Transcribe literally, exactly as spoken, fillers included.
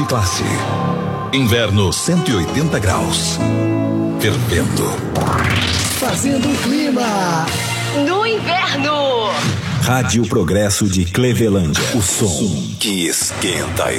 de classe. Inverno cento e oitenta graus. Fervendo. Fazendo o clima. No inverno. Rádio Progresso de Clevelândia. O som que esquenta a